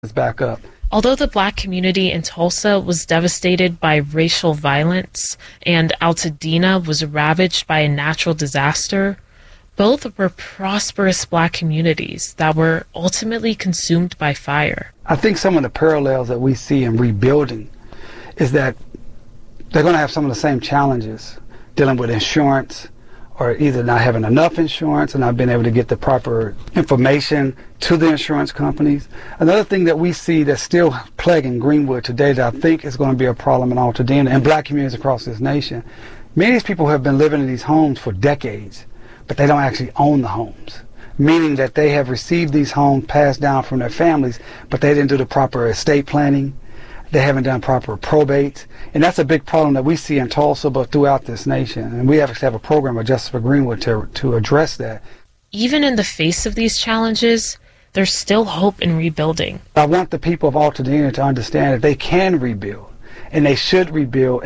back up. Although the Black community in Tulsa was devastated by racial violence and Altadena was ravaged by a natural disaster, both were prosperous Black communities that were ultimately consumed by fire. I think some of the parallels that we see in rebuilding is that they're going to have some of the same challenges dealing with insurance, or either not having enough insurance and not being able to get the proper information to the insurance companies. Another thing that we see that's still plaguing Greenwood today that I think is going to be a problem in Altadena and Black communities across this nation, many of these people have been living in these homes for decades, but they don't actually own the homes, meaning that they have received these homes passed down from their families, but they didn't do the proper estate planning. They haven't done proper probate. And that's a big problem that we see in Tulsa, but throughout this nation. And we have to have a program of Justice for Greenwood to address that. Even in the face of these challenges, there's still hope in rebuilding. I want the people of Altadena to understand that they can rebuild, and they should rebuild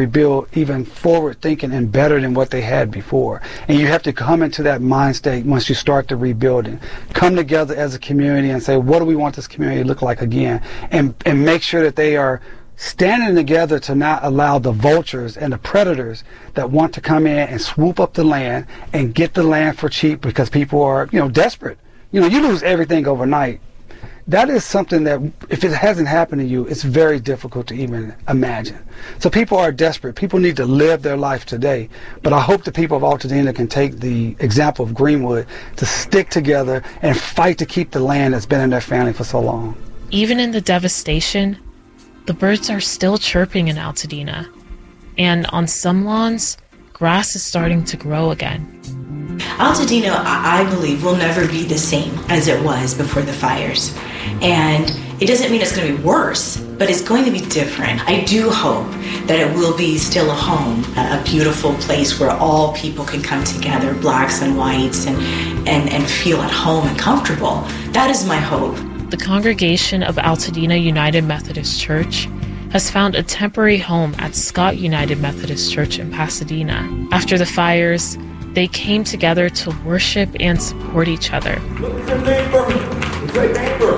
even forward thinking and better than what they had before. And you have to come into that mind state once you start the rebuilding. Come together as a community and say, what do we want this community to look like again? And make sure that they are standing together to not allow the vultures and the predators that want to come in and swoop up the land and get the land for cheap because people are, desperate. You lose everything overnight. That is something that, if it hasn't happened to you, it's very difficult to even imagine. So people are desperate. People need to live their life today. But I hope the people of Altadena can take the example of Greenwood to stick together and fight to keep the land that's been in their family for so long. Even in the devastation, the birds are still chirping in Altadena. And on some lawns, grass is starting to grow again. Altadena, I believe, will never be the same as it was before the fires. And it doesn't mean it's going to be worse, but it's going to be different. I do hope that it will be still a home, a beautiful place where all people can come together, blacks and whites, and feel at home and comfortable. That is my hope. The congregation of Altadena United Methodist Church has found a temporary home at Scott United Methodist Church in Pasadena. After the fires, they came together to worship and support each other. Look at your neighbor. Say, neighbor,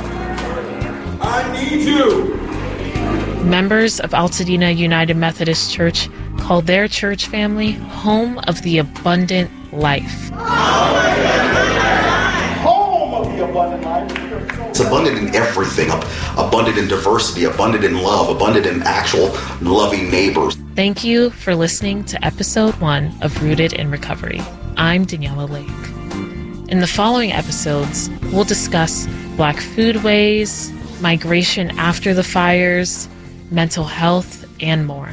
I need you. Members of Altadena United Methodist Church call their church family Home of the Abundant Life. Home of the Abundant Life. It's abundant in everything, abundant in diversity, abundant in love, abundant in actual loving neighbors. Thank you for listening to episode 1 of Rooted in Recovery. I'm Daniela Lake. In the following episodes, we'll discuss Black foodways, migration after the fires, mental health, and more.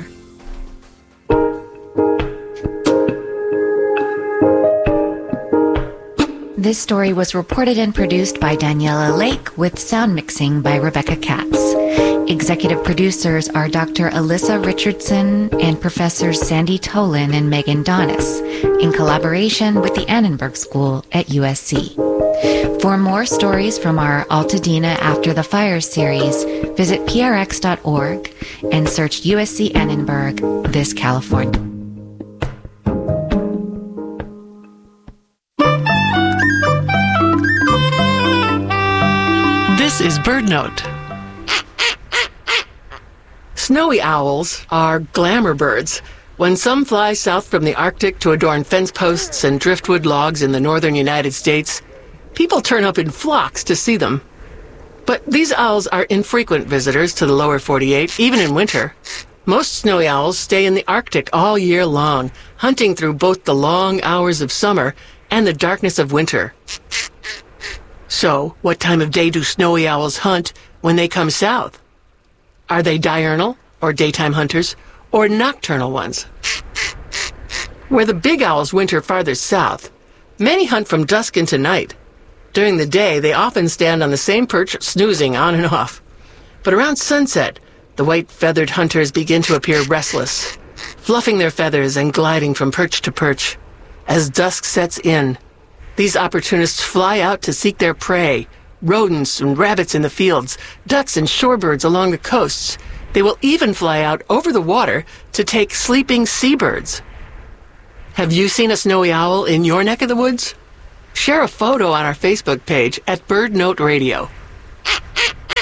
This story was reported and produced by Daniela Lake with sound mixing by Rebecca Katz. Executive producers are Dr. Alyssa Richardson and Professors Sandy Tolan and Megan Donis, in collaboration with the Annenberg School at USC. For more stories from our Altadena After the Fire series, visit prx.org and search USC Annenberg, this California. This is BirdNote. Snowy owls are glamour birds. When some fly south from the Arctic to adorn fence posts and driftwood logs in the northern United States, people turn up in flocks to see them. But these owls are infrequent visitors to the lower 48, even in winter. Most snowy owls stay in the Arctic all year long, hunting through both the long hours of summer and the darkness of winter. So, what time of day do snowy owls hunt when they come south? Are they diurnal, or daytime hunters, or nocturnal ones? Where the big owls winter farther south, many hunt from dusk into night. During the day, they often stand on the same perch, snoozing on and off. But around sunset, the white-feathered hunters begin to appear restless, fluffing their feathers and gliding from perch to perch. As dusk sets in, these opportunists fly out to seek their prey, rodents and rabbits in the fields, ducks and shorebirds along the coasts. They will even fly out over the water to take sleeping seabirds. Have you seen a snowy owl in your neck of the woods? Share a photo on our Facebook page at BirdNote Radio.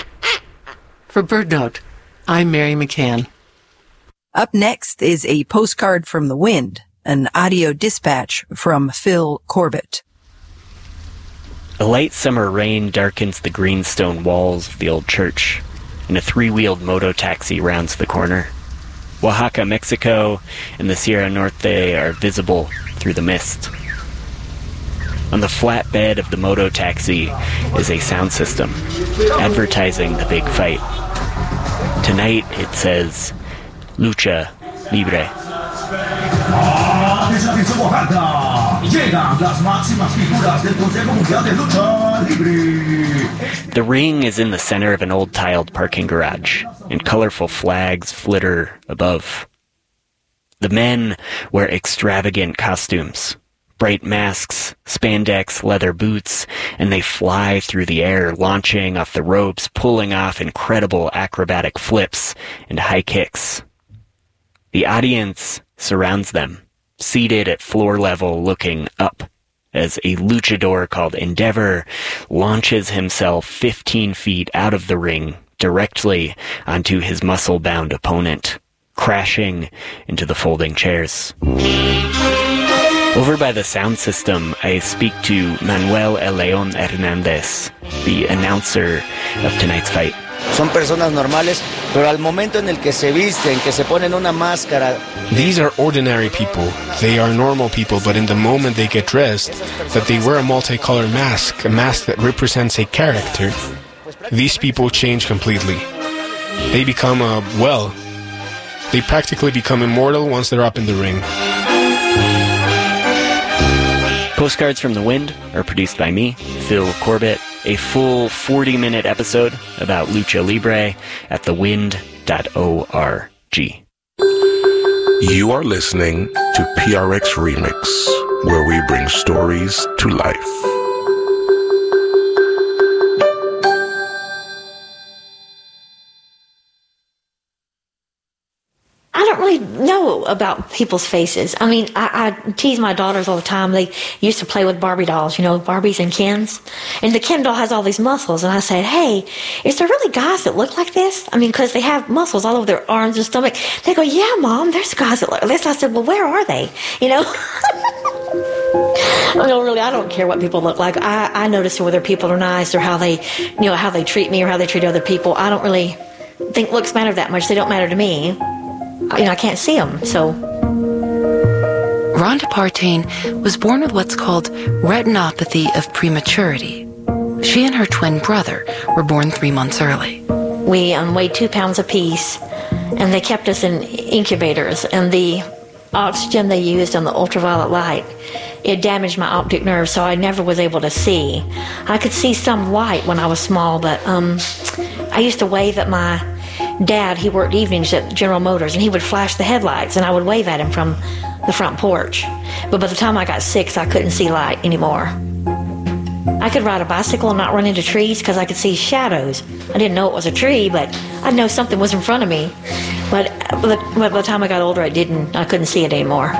For BirdNote, I'm Mary McCann. Up next is a postcard from the wind, an audio dispatch from Phil Corbett. A light summer rain darkens the green stone walls of the old church, and a three-wheeled moto-taxi rounds the corner. Oaxaca, Mexico, and the Sierra Norte are visible through the mist. On the flat bed of the moto-taxi is a sound system, advertising the big fight. Tonight it says, Lucha Libre. The ring is in the center of an old tiled parking garage, and colorful flags flitter above. The men wear extravagant costumes, bright masks, spandex, leather boots, and they fly through the air, launching off the ropes, pulling off incredible acrobatic flips and high kicks. The audience surrounds them, seated at floor level looking up, as a luchador called Endeavor launches himself 15 feet out of the ring directly onto his muscle-bound opponent, crashing into the folding chairs. Over by the sound system, I speak to Manuel El León Hernández, the announcer of tonight's fight. Son personas normales, pero al momento en el que se visten, que se ponen una máscara. These are ordinary people. They are normal people, but in the moment they get dressed, that they wear a multicolored mask, a mask that represents a character, these people change completely. They become, they practically become immortal once they're up in the ring. Postcards from the Wind are produced by me, Phil Corbett. A full 40-minute episode about Lucha Libre at thewind.org. You are listening to PRX Remix, where we bring stories to life. I don't really know about people's faces. I mean, I tease my daughters all the time. They used to play with Barbie dolls, Barbies and Kens. And the Ken doll has all these muscles. And I said, hey, is there really guys that look like this? I mean, because they have muscles all over their arms and stomach. They go, yeah, Mom, there's guys that look like this. I said, well, where are they? I don't care what people look like. I notice whether people are nice or how they treat me or how they treat other people. I don't really think looks matter that much. They don't matter to me. I can't see them, so. Rhonda Partain was born with what's called retinopathy of prematurity. She and her twin brother were born 3 months early. We weighed 2 pounds apiece, and they kept us in incubators, and the oxygen they used on the ultraviolet light, it damaged my optic nerve, so I never was able to see. I could see some light when I was small, but I used to wave at my dad. He worked evenings at General Motors, and he would flash the headlights, and I would wave at him from the front porch. But by the time I got 6, I couldn't see light anymore. I could ride a bicycle and not run into trees because I could see shadows. I didn't know it was a tree, but I know something was in front of me. But by the time I got older, I couldn't see it anymore.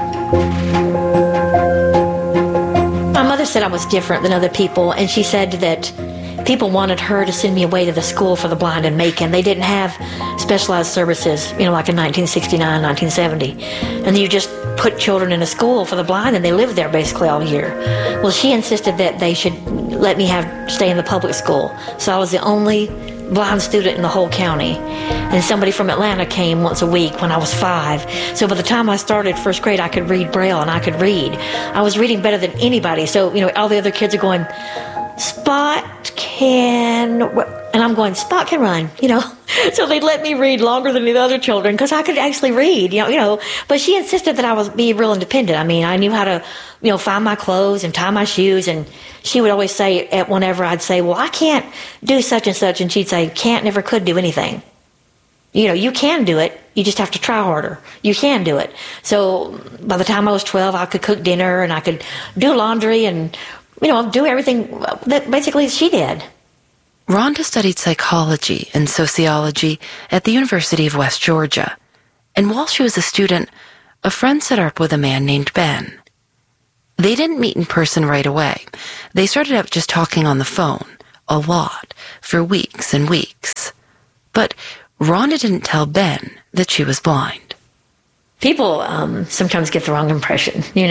My mother said I was different than other people, and she said that people wanted her to send me away to the school for the blind in Macon. They didn't have specialized services, like in 1969, 1970. And you just put children in a school for the blind, and they lived there basically all year. Well, she insisted that they should let me stay in the public school. So I was the only blind student in the whole county. And somebody from Atlanta came once a week when I was 5. So by the time I started first grade, I could read Braille, and I could read. I was reading better than anybody. So, all the other kids are going, Spot can, and I'm going, Spot can run, So they'd let me read longer than the other children because I could actually read, But she insisted that I be real independent. I mean, I knew how to, find my clothes and tie my shoes. And she would always say, whenever I'd say, well, I can't do such and such. And she'd say, can't, never could do anything. You can do it. You just have to try harder. You can do it. So by the time I was 12, I could cook dinner and I could do laundry and do everything that basically she did. Rhonda studied psychology and sociology at the University of West Georgia. And while she was a student, a friend set her up with a man named Ben. They didn't meet in person right away. They started out just talking on the phone, a lot, for weeks and weeks. But Rhonda didn't tell Ben that she was blind. People sometimes get the wrong impression. You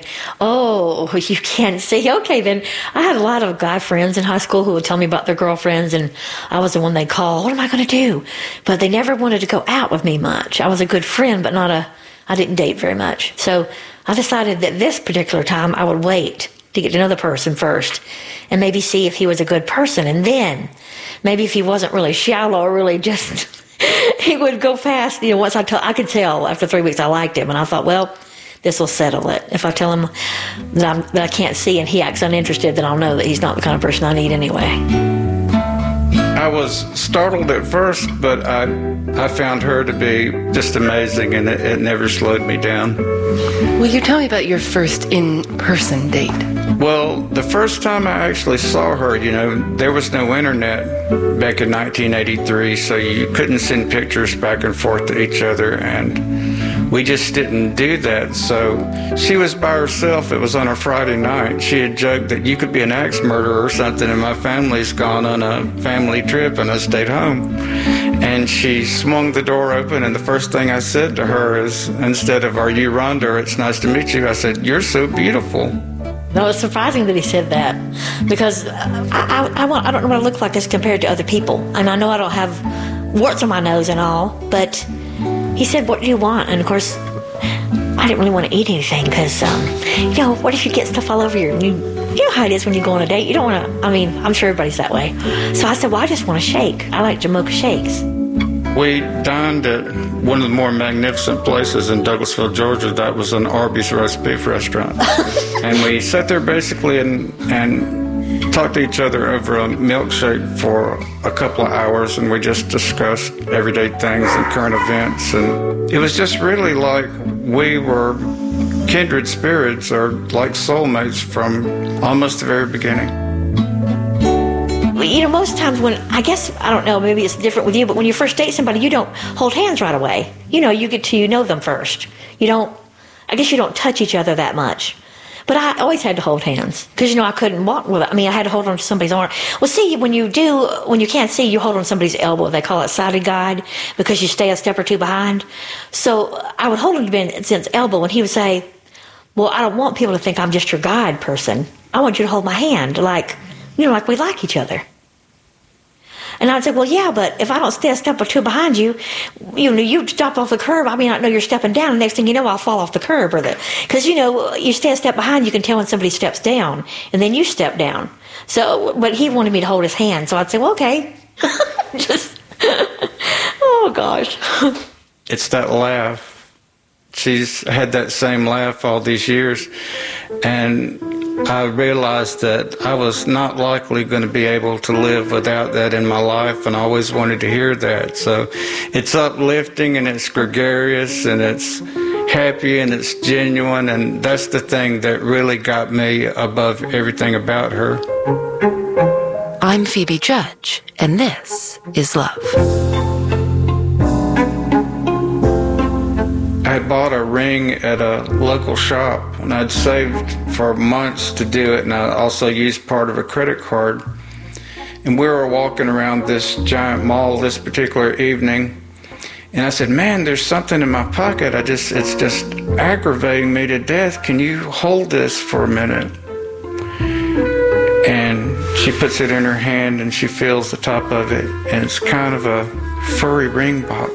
can't see. Okay, then I had a lot of guy friends in high school who would tell me about their girlfriends, and I was the one they'd call. What am I going to do? But they never wanted to go out with me much. I was a good friend, but I didn't date very much. So I decided that this particular time I would wait to get to know the person first and maybe see if he was a good person. And then maybe if he wasn't really shallow or really just... he would go fast. Once I could tell after 3 weeks I liked him, and I thought, well, this will settle it. If I tell him that I can't see and he acts uninterested, then I'll know that he's not the kind of person I need anyway. I was startled at first, but I found her to be just amazing, and it never slowed me down. Will you tell me about your first in-person date? Well, the first time I actually saw her, there was no internet back in 1983, so you couldn't send pictures back and forth to each other, and we just didn't do that. So she was by herself. It was on a Friday night. She had joked that you could be an axe murderer or something, and my family's gone on a family trip, and I stayed home. And she swung the door open, and the first thing I said to her is, instead of, "Are you Rhonda? It's nice to meet you," I said, "You're so beautiful." No, it's surprising that he said that, because I don't know what I look like as compared to other people. And I know I don't have warts on my nose and all, but he said, "What do you want?" And of course, I didn't really want to eat anything because, what if you get stuff all over you? You know how it is when you go on a date. You don't want to, I'm sure everybody's that way. So I said, well, I just want a shake. I like Jamocha shakes. We dined at one of the more magnificent places in Douglasville, Georgia. That was an Arby's roast beef restaurant. And we sat there basically and talked to each other over a milkshake for a couple of hours, and we just discussed everyday things and current events. And it was just really like we were kindred spirits, or like soulmates from almost the very beginning. Most times when, I guess, I don't know, maybe it's different with you, but when you first date somebody, you don't hold hands right away. You get to know them first. You don't touch each other that much. But I always had to hold hands because, I couldn't walk with it. I had to hold on to somebody's arm. Well, see, when you can't see, you hold on to somebody's elbow. They call it sighted guide because you stay a step or two behind. So I would hold on to Ben's elbow, and he would say, well, I don't want people to think I'm just your guide person. I want you to hold my hand like we like each other. And I'd say, well, yeah, but if I don't stay a step or two behind you, you stop off the curb. I know you're stepping down. And next thing you know, I'll fall off the curb. Because, you stay a step behind, you can tell when somebody steps down. And then you step down. So, but he wanted me to hold his hand. So I'd say, well, okay. Oh, gosh. It's that laugh. She's had that same laugh all these years. And I realized that I was not likely going to be able to live without that in my life, and I always wanted to hear that. So it's uplifting, and it's gregarious, and it's happy, and it's genuine, and that's the thing that really got me above everything about her. I'm Phoebe Judge, and this is Love. I had bought a ring at a local shop, and I'd saved for months to do it, and I also used part of a credit card. And we were walking around this giant mall this particular evening, and I said, man, there's something in my pocket. It's just aggravating me to death. Can you hold this for a minute? And she puts it in her hand, and she feels the top of it, and it's kind of a furry ring box.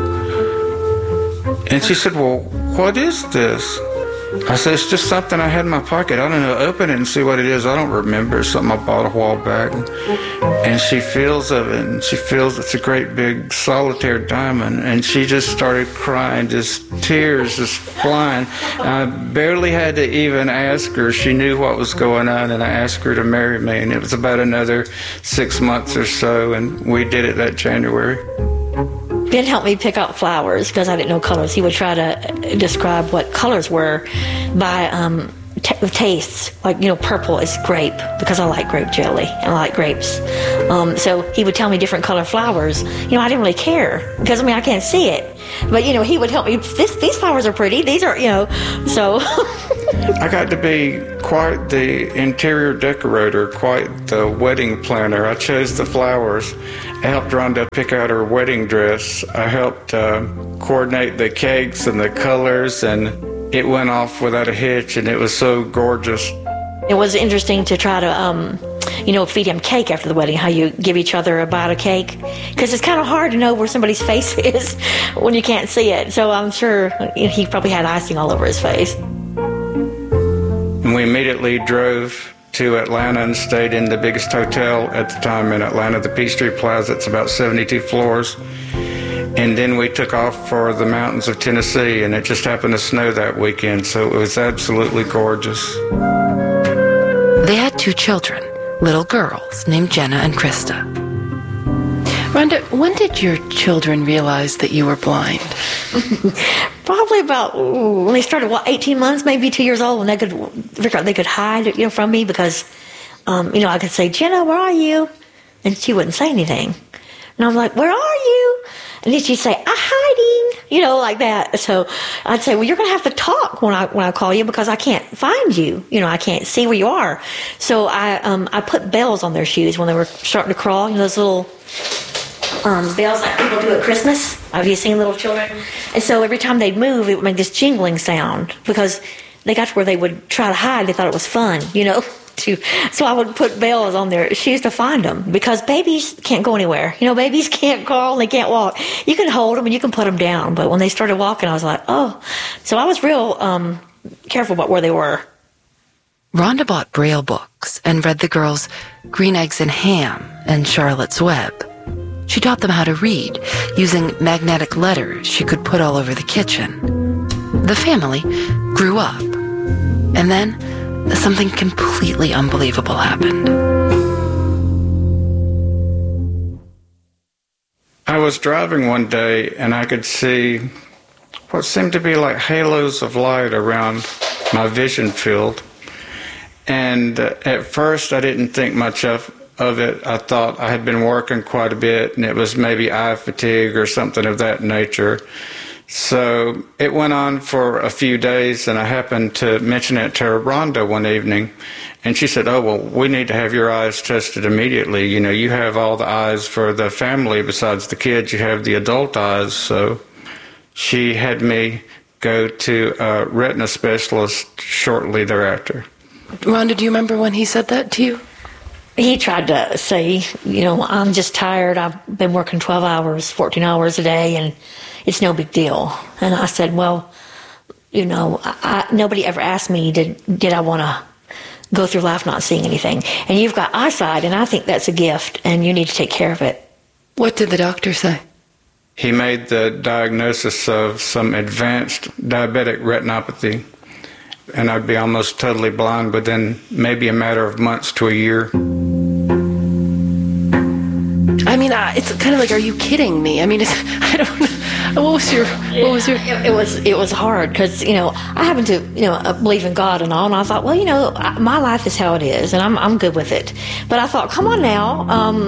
And she said, well, what is this? I said, it's just something I had in my pocket. I don't know, open it and see what it is. I don't remember. It's something I bought a while back. And she feels of it, and she feels it's a great big solitaire diamond. And she just started crying, just tears just flying. I barely had to even ask her. She knew what was going on, and I asked her to marry me. And it was about another 6 months or so, and we did it that January. Ben helped me pick out flowers because I didn't know colors. He would try to describe what colors were by tastes. Like, purple is grape because I like grape jelly and I like grapes. So he would tell me different color flowers. I didn't really care because, I can't see it. But, he would help me. These flowers are pretty. These are, so... I got to be quite the interior decorator, quite the wedding planner. I chose the flowers. I helped Rhonda pick out her wedding dress. I helped coordinate the cakes and the colors, and it went off without a hitch, and it was so gorgeous. It was interesting to try to, feed him cake after the wedding, how you give each other a bite of cake. Because it's kind of hard to know where somebody's face is when you can't see it. So I'm sure he probably had icing all over his face. And we immediately drove to Atlanta and stayed in the biggest hotel at the time in Atlanta, the Peachtree Plaza. It's about 72 floors. And then we took off for the mountains of Tennessee, and it just happened to snow that weekend, so it was absolutely gorgeous. They had 2 children, little girls named Jenna and Krista. Rhonda, when did your children realize that you were blind? Probably about when they started, 18 months, maybe 2 years old, and they could hide, from me because, I could say, Jenna, where are you? And she wouldn't say anything. And I'm like, where are you? And then she'd say, I'm hiding, like that. So I'd say, well, you're going to have to talk when I call you because I can't find you. I can't see where you are. So I put bells on their shoes when they were starting to crawl, those little bells like people do at Christmas. Have you seen little children? And so every time they'd move, it would make this jingling sound because they got to where they would try to hide. They thought it was fun, So I would put bells on their shoes to find them because babies can't go anywhere. Babies can't crawl and they can't walk. You can hold them and you can put them down. But when they started walking, I was like, oh. So I was real careful about where they were. Rhonda bought Braille books and read the girls Green Eggs and Ham and Charlotte's Web. She taught them how to read using magnetic letters she could put all over the kitchen. The family grew up. And then something completely unbelievable happened. I was driving one day and I could see what seemed to be like halos of light around my vision field. And at first I didn't think much of it. I thought I had been working quite a bit and it was maybe eye fatigue or something of that nature. So it went on for a few days, and I happened to mention it to Rhonda one evening, and she said, oh, well, we need to have your eyes tested immediately. You have all the eyes for the family besides the kids. You have the adult eyes. So she had me go to a retina specialist shortly thereafter. Rhonda, do you remember when he said that to you? He tried to say, I'm just tired. I've been working 12 hours, 14 hours a day, and it's no big deal. And I said, well, nobody ever asked me, did I want to go through life not seeing anything? And you've got eyesight, and I think that's a gift, and you need to take care of it. What did the doctor say? He made the diagnosis of some advanced diabetic retinopathy, and I'd be almost totally blind within maybe a matter of months to a year. I mean, it's kind of like, are you kidding me? I mean, I don't know. What was your? It was hard because I happen to believe in God and all, and I thought, well, my life is how it is, and I'm good with it. But I thought, come on now,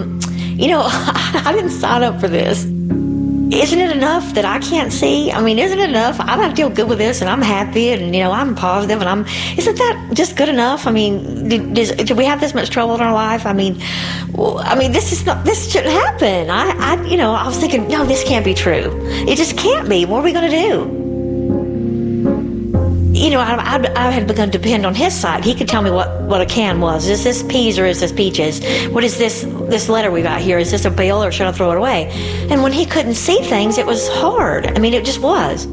I didn't sign up for this. Isn't it enough that I can't see? I mean, isn't it enough? I feel good with this, and I'm happy, and I'm positive, and isn't that just good enough? I mean, do we have this much trouble in our life? I mean, this shouldn't happen. I was thinking, no, this can't be true. It just can't be. What are we going to do? I had begun to depend on his side. He could tell me what a can was. Is this peas or is this peaches? What is this letter we got here? Is this a bale or should I throw it away? And when he couldn't see things, it was hard. I mean, it just was.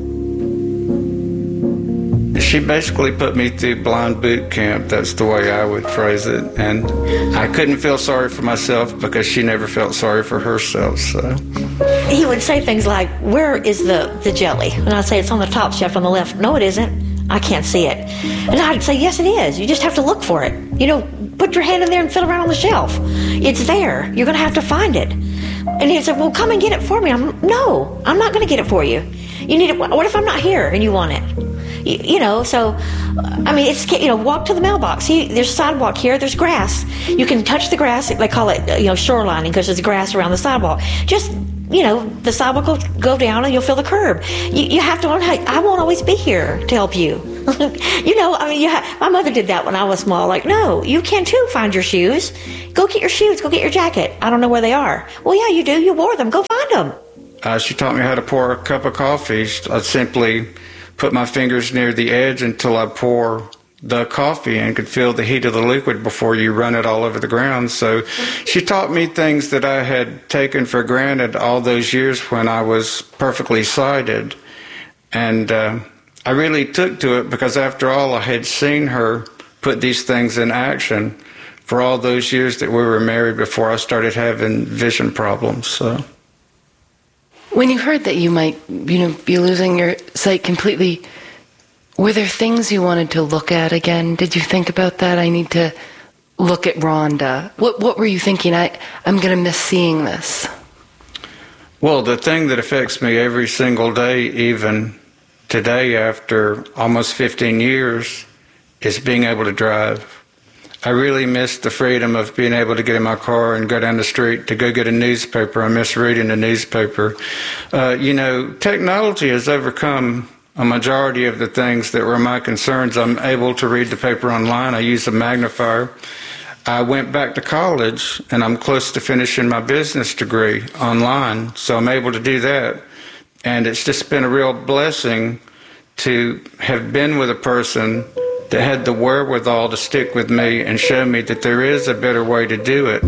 She basically put me through blind boot camp. That's the way I would phrase it. And I couldn't feel sorry for myself because she never felt sorry for herself. So he would say things like, where is the jelly? And I'd say, it's on the top shelf on the left. No, it isn't. I can't see it. And I'd say, yes, it is. You just have to look for it. Put your hand in there and feel around on the shelf. It's there. You're going to have to find it. And he'd say, well, come and get it for me. No, I'm not going to get it for you. You need it. What if I'm not here and you want it? So, I mean, walk to the mailbox. See, there's a sidewalk here. There's grass. You can touch the grass. They call it, shorelining because there's grass around the sidewalk. Just, the sidewalk will go down and you'll feel the curb. You have to learn I won't always be here to help you. My mother did that when I was small. Like, no, you can too find your shoes. Go get your shoes. Go get your jacket. I don't know where they are. Well, yeah, you do. You wore them. Go find them. She taught me how to pour a cup of coffee. I'd simply put my fingers near the edge until I pour the coffee and could feel the heat of the liquid before you run it all over the ground. So she taught me things that I had taken for granted all those years when I was perfectly sighted. And I really took to it because after all, I had seen her put these things in action for all those years that we were married before I started having vision problems. So when you heard that you might, be losing your sight completely, were there things you wanted to look at again? Did you think about that? I need to look at Rhonda. What were you thinking? I'm going to miss seeing this. Well, the thing that affects me every single day, even today after almost 15 years, is being able to drive. I really miss the freedom of being able to get in my car and go down the street to go get a newspaper. I miss reading the newspaper. Technology has overcome a majority of the things that were my concerns. I'm able to read the paper online. I use a magnifier. I went back to college, and I'm close to finishing my business degree online, so I'm able to do that. And it's just been a real blessing to have been with a person that had the wherewithal to stick with me and show me that there is a better way to do it.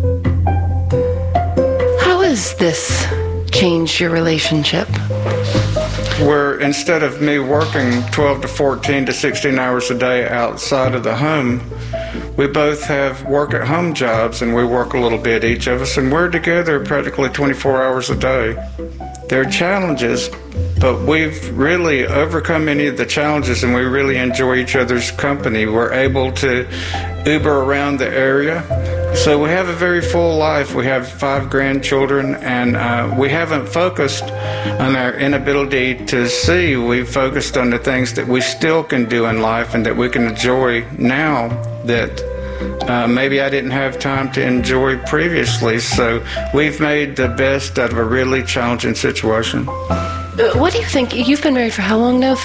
How has this changed your relationship? Where instead of me working 12 to 14 to 16 hours a day outside of the home, we both have work-at-home jobs, and we work a little bit, each of us, and we're together practically 24 hours a day. There are challenges, but we've really overcome any of the challenges, and we really enjoy each other's company. We're able to Uber around the area. So we have a very full life. We have 5 grandchildren, and we haven't focused on our inability to see. We've focused on the things that we still can do in life and that we can enjoy now that maybe I didn't have time to enjoy previously. So we've made the best out of a really challenging situation. What do you think? You've been married for how long now?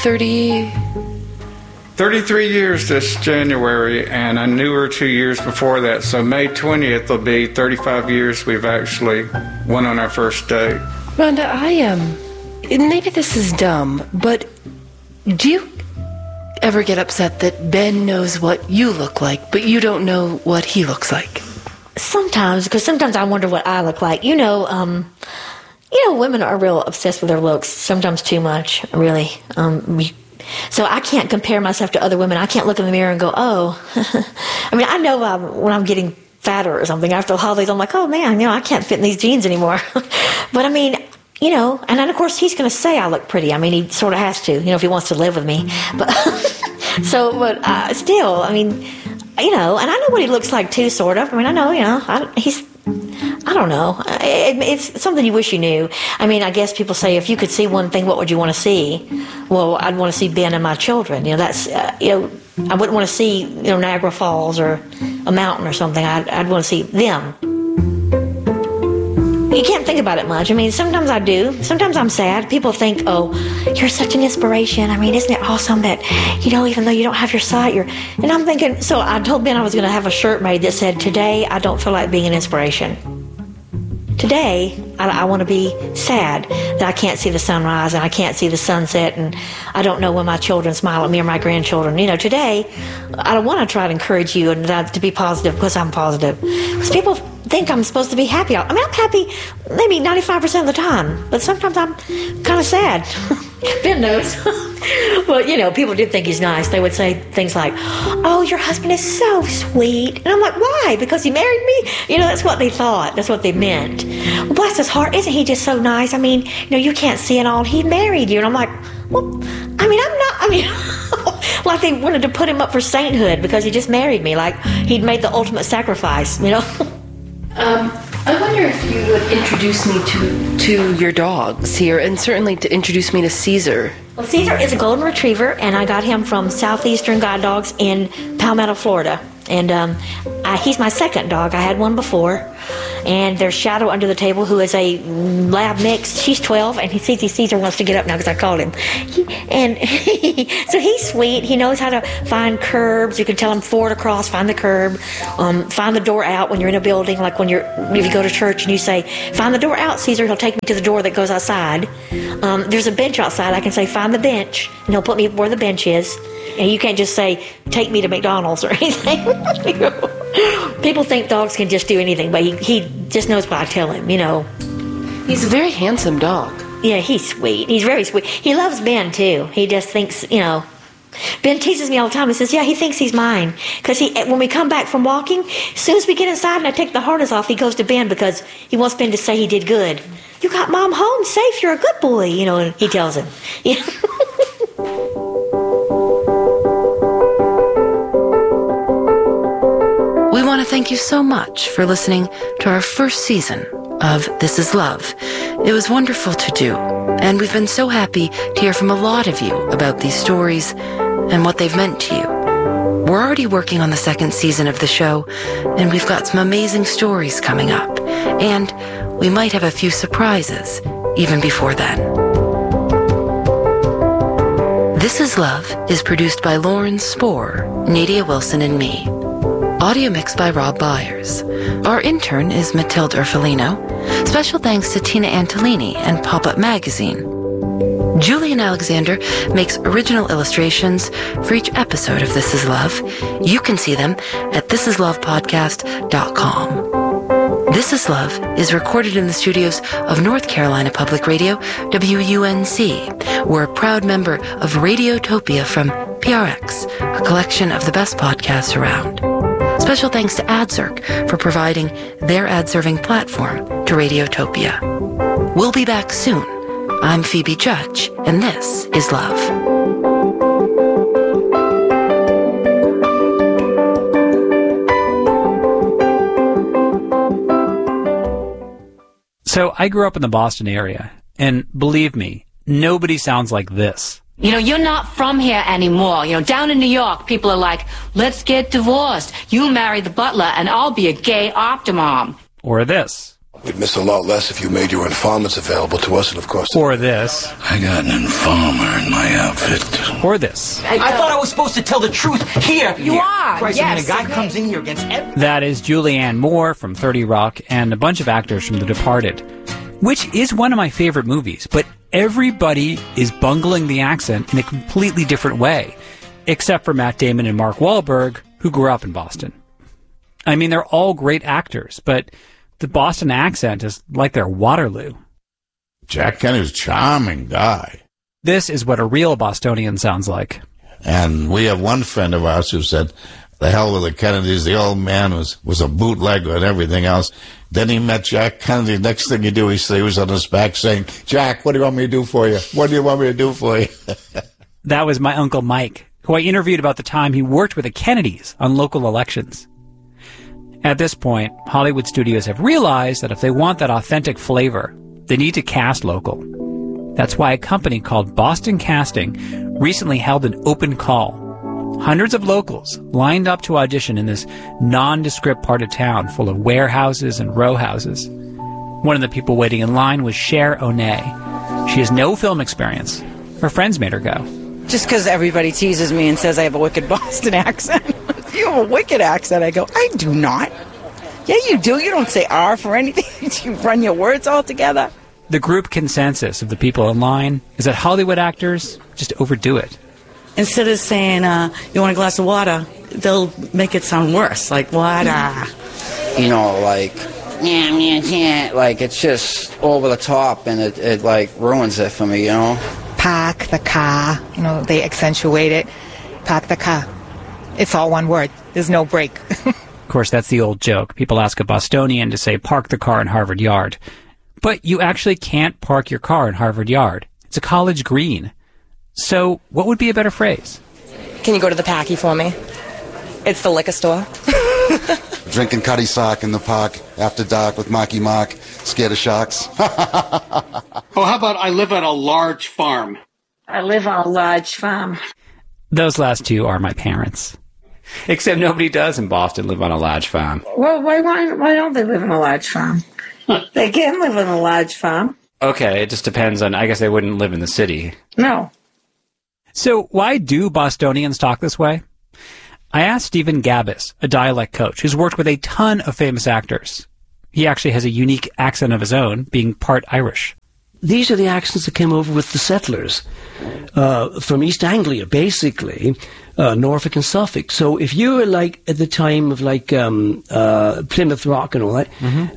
33 years this January, and I knew her 2 years before that, so May 20th will be 35 years we've actually went on our first date. Rhonda, maybe this is dumb, but do you ever get upset that Ben knows what you look like, but you don't know what he looks like? Sometimes, because sometimes I wonder what I look like. Women are real obsessed with their looks, sometimes too much, really. So I can't compare myself to other women. I can't look in the mirror and go, oh. I know when I'm getting fatter or something after the holidays, I'm like, oh man, I can't fit in these jeans anymore. But and then of course he's going to say I look pretty. He sort of has to, if he wants to live with me. But still, and I know what he looks like too, sort of. I know, I don't know. It's something you wish you knew. I guess people say, if you could see one thing, what would you want to see? Well, I'd want to see Ben and my children. That's, I wouldn't want to see, Niagara Falls or a mountain or something. I'd want to see them. You can't think about it much. Sometimes I do. Sometimes I'm sad. People think, oh, you're such an inspiration. Isn't it awesome that, even though you don't have your sight, and I'm thinking, so I told Ben I was going to have a shirt made that said, today I don't feel like being an inspiration. Today, I want to be sad that I can't see the sunrise and I can't see the sunset, and I don't know when my children smile at me or my grandchildren. Today, I don't want to try to encourage you and to be positive because I'm positive. Because people think I'm supposed to be happy. I'm happy maybe 95% of the time, but sometimes I'm kind of sad. Ben knows. Well, people did think he's nice. They would say things like, oh, your husband is so sweet. And I'm like, why? Because he married me? That's what they thought. That's what they meant. Well, bless his heart. Isn't he just so nice? You can't see it all. He married you. And I'm like, well, I'm not, like they wanted to put him up for sainthood because he just married me. Like he'd made the ultimate sacrifice, I wonder if you would introduce me to your dogs here, and certainly to introduce me to Caesar. Well, Caesar is a golden retriever, and I got him from Southeastern Guide Dogs in Palmetto, Florida. And he's my second dog. I had one before. And there's Shadow under the table, who is a lab mix. She's 12, and Caesar wants to get up now because I called him. So he's sweet. He knows how to find curbs. You can tell him forward, across, find the curb, find the door out when you're in a building. Like if you go to church and you say, find the door out, Caesar, he'll take me to the door that goes outside. There's a bench outside. I can say, find the bench, and he'll put me where the bench is. And you can't just say, take me to McDonald's or anything. People think dogs can just do anything, but he just knows what I tell him, He's a very handsome dog. Yeah, he's sweet. He's very sweet. He loves Ben, too. He just thinks, Ben teases me all the time. He says, yeah, he thinks he's mine. Because when we come back from walking, as soon as we get inside and I take the harness off, he goes to Ben because he wants Ben to say he did good. You got Mom home safe. You're a good boy, and he tells him. Yeah. We want to thank you so much for listening to our first season of This Is Love. It was wonderful to do, and we've been so happy to hear from a lot of you about these stories and what they've meant to you. We're already working on the second season of the show, and we've got some amazing stories coming up, and we might have a few surprises even before then. This Is Love is produced by Lauren Spohr, Nadia Wilson, and me. Audio mixed by Rob Byers. Our intern is Matilde Urfolino. Special thanks to Tina Antolini and Pop-Up Magazine. Julian Alexander makes original illustrations for each episode of This Is Love. You can see them at thisislovepodcast.com. This Is Love is recorded in the studios of North Carolina Public Radio, WUNC. We're a proud member of Radiotopia from PRX, a collection of the best podcasts around. Special thanks to AdZerk for providing their ad-serving platform to Radiotopia. We'll be back soon. I'm Phoebe Judge, and this is Love. So I grew up in the Boston area, and believe me, nobody sounds like this. You're not from here anymore. Down in New York, people are like, let's get divorced. You marry the butler, and I'll be a gay optimom. Or this. We'd miss a lot less if you made your informants available to us, and of course... Or this. I got an informer in my outfit. Or this. I thought I was supposed to tell the truth here. You are, Christ, yes. I mean, a guy comes in here against every... That is Julianne Moore from 30 Rock and a bunch of actors from The Departed, which is one of my favorite movies, but everybody is bungling the accent in a completely different way, except for Matt Damon and Mark Wahlberg, who grew up in Boston. I mean, they're all great actors, but the Boston accent is like their Waterloo. Jack Kennedy's a charming guy. This is what a real Bostonian sounds like. And we have one friend of ours who said, the hell with the Kennedys, the old man was a bootlegger and everything else. Then he met Jack Kennedy. Next thing you do, he was on his back saying, Jack, what do you want me to do for you? What do you want me to do for you? That was my Uncle Mike, who I interviewed about the time he worked with the Kennedys on local elections. At this point, Hollywood studios have realized that if they want that authentic flavor, they need to cast local. That's why a company called Boston Casting recently held an open call. Hundreds of locals lined up to audition in this nondescript part of town full of warehouses and row houses. One of the people waiting in line was Cher Onay. She has no film experience. Her friends made her go. Just because everybody teases me and says I have a wicked Boston accent. You have a wicked accent. I go, I do not. Yeah, you do. You don't say R for anything. You run your words all together. The group consensus of the people in line is that Hollywood actors just overdo it. Instead of saying, you want a glass of water, they'll make it sound worse. Like, water. Like, it's just over the top, and it ruins it for me, Park the car. They accentuate it. Park the car. It's all one word. There's no break. Of course, that's the old joke. People ask a Bostonian to say, park the car in Harvard Yard. But you actually can't park your car in Harvard Yard. It's a college green. So what would be a better phrase? Can you go to the Packy for me? It's the liquor store. Drinking cutty sock in the park after dark with Marky Mark, scared of sharks. Oh, how about I live at a large farm? I live on a large farm. Those last two are my parents. Except nobody does in Boston live on a large farm. Well, why don't they live on a large farm? They can live on a large farm. Okay, it just depends on, I guess they wouldn't live in the city. No. So why do Bostonians talk this way? I asked Stephen Gabbis, a dialect coach who's worked with a ton of famous actors. He actually has a unique accent of his own, being part Irish. These are the accents that came over with the settlers from East Anglia, basically, Norfolk and Suffolk. So if you were like at the time of like Plymouth Rock and all that,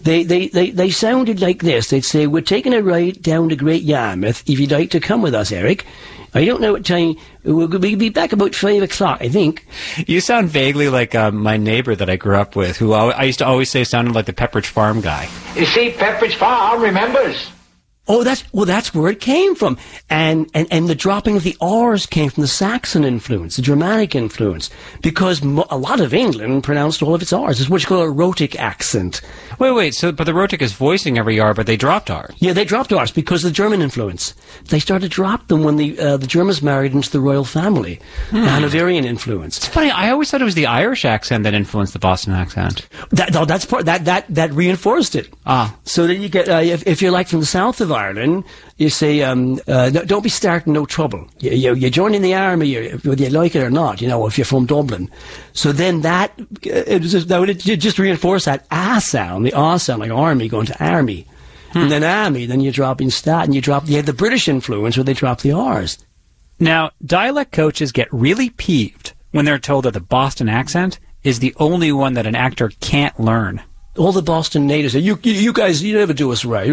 they sounded like this. They'd say, "We're taking a ride down the Great Yarmouth. If you'd like to come with us, Eric." I don't know what time. We'll be back about 5 o'clock, I think. You sound vaguely like my neighbor that I grew up with, who I used to always say sounded like the Pepperidge Farm guy. You see, Pepperidge Farm remembers. Oh, that's where it came from. And the dropping of the R's came from the Saxon influence, the Germanic influence, because a lot of England pronounced all of its R's. It's what you call a rhotic accent. Wait, but the rhotic is voicing every R, but they dropped R's. Yeah, they dropped R's because of the German influence. They started to drop them when the Germans married into the royal family, the Hanoverian influence. It's funny, I always thought it was the Irish accent that influenced the Boston accent. That's part, that reinforced it. So that you get, if you're like from the south of Ireland, you say, don't be starting no trouble. You're joining the army, whether you like it or not, if you're from Dublin. So then that would just reinforce that ah sound, the ah sound, like army going to army. And then army, then you drop in stat, and you had the British influence where they drop the R's. Now, dialect coaches get really peeved when they're told that the Boston accent is the only one that an actor can't learn. All the Boston natives say, you guys, you never do us right.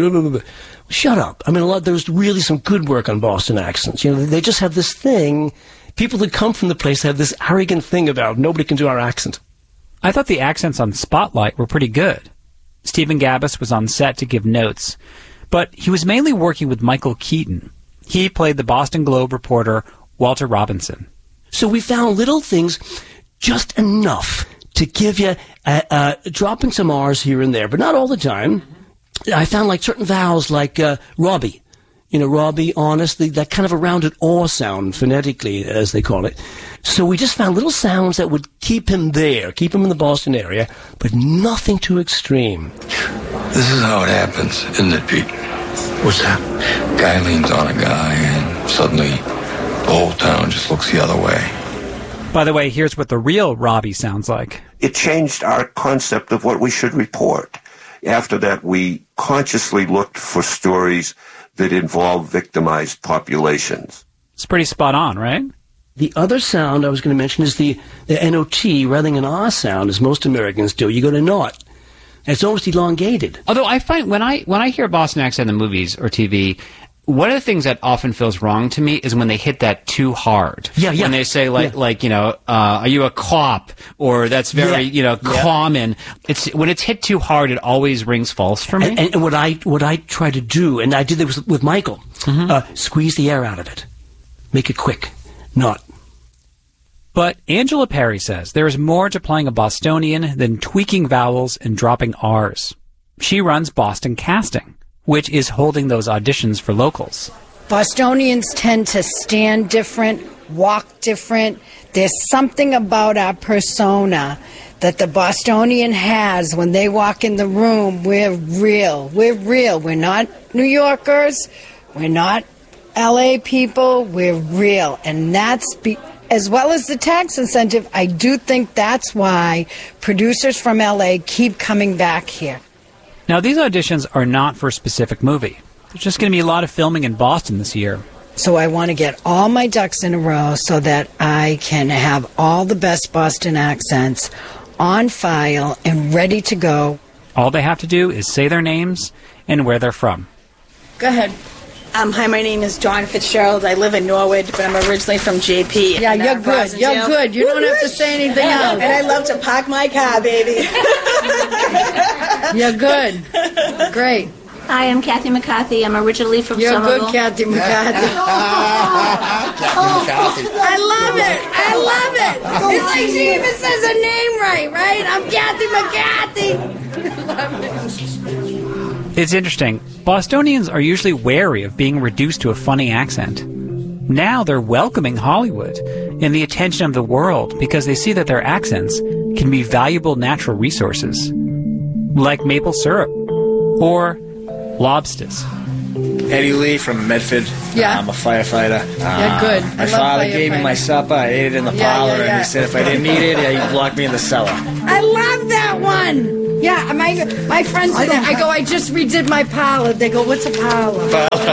Shut up. I mean, there's really some good work on Boston accents. They just have this thing. People that come from the place have this arrogant thing about nobody can do our accent. I thought the accents on Spotlight were pretty good. Stephen Gabbis was on set to give notes, but he was mainly working with Michael Keaton. He played the Boston Globe reporter Walter Robinson. So we found little things, just enough to give you, dropping some R's here and there, but not all the time. I found like certain vowels like Robbie. Robbie, honestly, that kind of a rounded aw sound phonetically, as they call it. So we just found little sounds that would keep him there, keep him in the Boston area, but nothing too extreme. This is how it happens, isn't it, Pete? What's that? Guy leans on a guy, and suddenly the whole town just looks the other way. By the way, here's what the real Robbie sounds like. It changed our concept of what we should report. After that, we consciously looked for stories that involve victimized populations. It's pretty spot on, right? The other sound I was going to mention is the N-O-T, rather than an ah sound, as most Americans do. You go to not. It's almost elongated. Although I find when I hear Boston accent in the movies or TV, one of the things that often feels wrong to me is when they hit that too hard. Yeah. When they say are you a cop? Or that's very, common. It's when it's hit too hard, it always rings false for me. And what I try to do, and I did this with Michael, squeeze the air out of it. Make it quick. Not. But Angela Perry says there is more to playing a Bostonian than tweaking vowels and dropping R's. She runs Boston Casting, which is holding those auditions for locals. Bostonians tend to stand different, walk different. There's something about our persona that the Bostonian has when they walk in the room. We're real. We're real. We're not New Yorkers. We're not LA people. We're real. And that's as well as the tax incentive, I do think that's why producers from LA keep coming back here. Now, these auditions are not for a specific movie. There's just going to be a lot of filming in Boston this year. So I want to get all my ducks in a row so that I can have all the best Boston accents on file and ready to go. All they have to do is say their names and where they're from. Go ahead. Hi, my name is Dawn Fitzgerald. I live in Norwood, but I'm originally from JP. Yeah, you're good. You're good. You don't have to say anything else. And I love to park my car, baby. You're good. Great. Hi, I'm Kathy McCarthy. I'm originally from Somerville. You're good, Kathy McCarthy. I love it. I love it. It's like she even says her name right? I'm Kathy McCarthy. Love it. It's interesting. Bostonians are usually wary of being reduced to a funny accent. Now they're welcoming Hollywood and the attention of the world because they see that their accents can be valuable natural resources, like maple syrup or lobsters. Eddie Lee from Medford. Yeah. I'm a firefighter. Yeah, good. My father gave me my supper. I ate it in the parlor, and he said if I didn't eat it, he'd lock me in the cellar. I love that one. Yeah, my friends do that. I go, I just redid my parlor. They go, what's a parlor?